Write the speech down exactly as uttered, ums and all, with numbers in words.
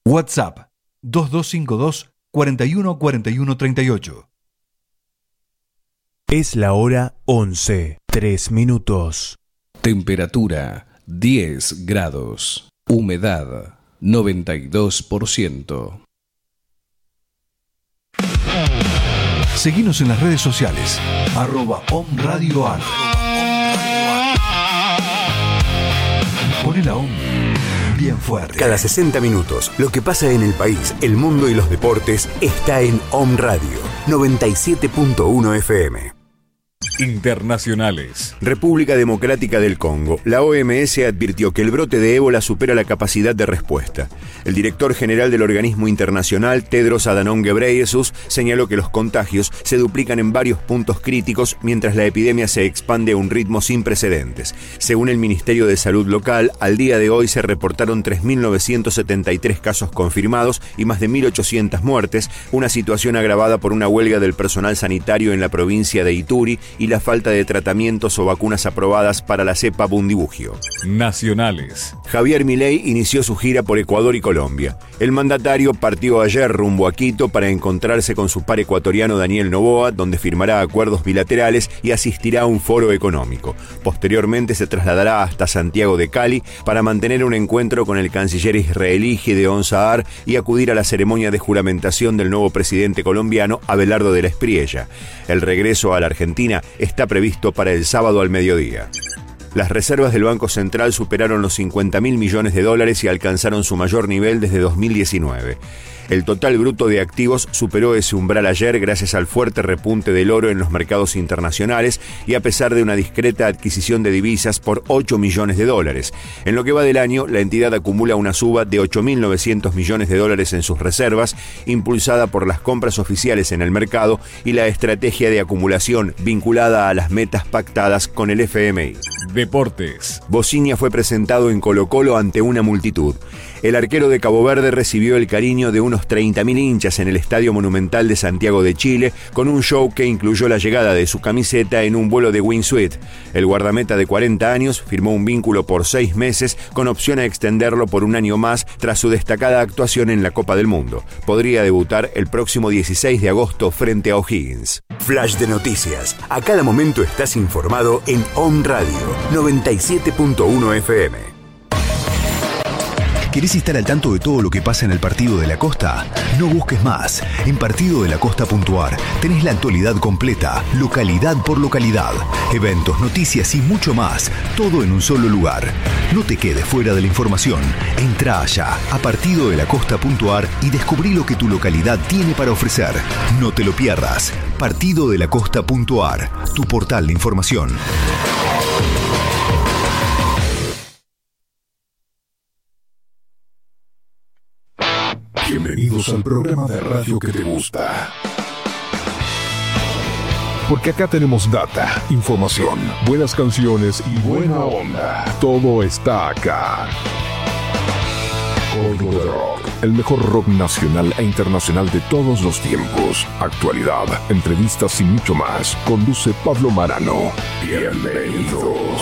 WhatsApp dos dos cinco dos, cuatro uno cuatro uno tres ocho. Es la hora once, tres minutos. Temperatura diez grados. Humedad noventa y dos por ciento. Seguinos en las redes sociales, arroba omradioar. Poné la OM bien fuerte. Cada sesenta minutos, lo que pasa en el país, el mundo y los deportes está en Om Radio noventa y siete punto uno F M. Internacionales. República Democrática del Congo. La O M S advirtió que el brote de ébola supera la capacidad de respuesta. El director general del organismo internacional, Tedros Adhanom Ghebreyesus, señaló que los contagios se duplican en varios puntos críticos mientras la epidemia se expande a un ritmo sin precedentes. Según el Ministerio de Salud local, al día de hoy se reportaron tres mil novecientos setenta y tres casos confirmados y más de mil ochocientas muertes, una situación agravada por una huelga del personal sanitario en la provincia de Ituri y la falta de tratamientos o vacunas aprobadas para la cepa Bundibugyo. Nacionales. Javier Milei inició su gira por Ecuador y Colombia. El mandatario partió ayer rumbo a Quito para encontrarse con su par ecuatoriano Daniel Noboa, donde firmará acuerdos bilaterales y asistirá a un foro económico. Posteriormente se trasladará hasta Santiago de Cali para mantener un encuentro con el canciller israelí Gideon Saar y acudir a la ceremonia de juramentación del nuevo presidente colombiano Abelardo de la Espriella. El regreso a la Argentina está previsto para el sábado al mediodía. Las reservas del Banco Central superaron los cincuenta mil millones de dólares y alcanzaron su mayor nivel desde dos mil diecinueve. El total bruto de activos superó ese umbral ayer gracias al fuerte repunte del oro en los mercados internacionales y a pesar de una discreta adquisición de divisas por ocho millones de dólares. En lo que va del año, la entidad acumula una suba de ocho mil novecientos millones de dólares en sus reservas, impulsada por las compras oficiales en el mercado y la estrategia de acumulación vinculada a las metas pactadas con el F M I. Deportes. Bociña fue presentado en Colo-Colo ante una multitud. El arquero de Cabo Verde recibió el cariño de unos treinta mil hinchas en el Estadio Monumental de Santiago de Chile, con un show que incluyó la llegada de su camiseta en un vuelo de Wingsuit. El guardameta de cuarenta años firmó un vínculo por seis meses, con opción a extenderlo por un año más tras su destacada actuación en la Copa del Mundo. Podría debutar el próximo dieciséis de agosto frente a O'Higgins. Flash de noticias. A cada momento estás informado en Om Radio noventa y siete punto uno F M. ¿Querés estar al tanto de todo lo que pasa en el Partido de la Costa? No busques más. En partido de la costa punto a r tenés la actualidad completa, localidad por localidad, eventos, noticias y mucho más, todo en un solo lugar. No te quedes fuera de la información. Entrá allá a partido de la costa punto a r y descubrí lo que tu localidad tiene para ofrecer. No te lo pierdas. partido de la costa punto a r, tu portal de información. Bienvenidos al programa de radio que te gusta. Porque acá tenemos data, información, buenas canciones y buena onda. Todo está acá. Código de Rock, el mejor rock nacional e internacional de todos los tiempos. Actualidad, entrevistas y mucho más. Conduce Pablo Marano. Bienvenidos.